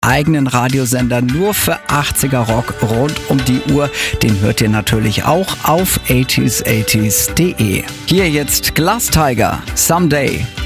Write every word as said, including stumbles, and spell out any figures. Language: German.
eigenen Radiosender nur für achtziger Rock rund um die Uhr. Den hört ihr natürlich auch auf achtziger achtzig punkt de. Hier jetzt Glass Tiger, Someday.